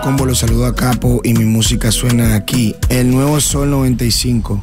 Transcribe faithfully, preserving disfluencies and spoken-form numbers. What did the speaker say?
combo, los saludo a Capo y mi música suena aquí, el Nuevo Sol noventa y cinco.